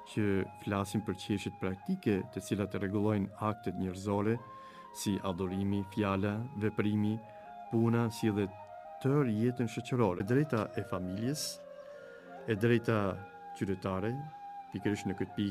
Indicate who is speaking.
Speaker 1: që flasin për qeshjet praktike të cilat rregullojnë aktet njerëzore, si adhurimi, fjala, veprimi, puna, si dhe tërë jetën shoqërore. E drejta e familjes, e drejta qytetare, pikërisht në këtë pikë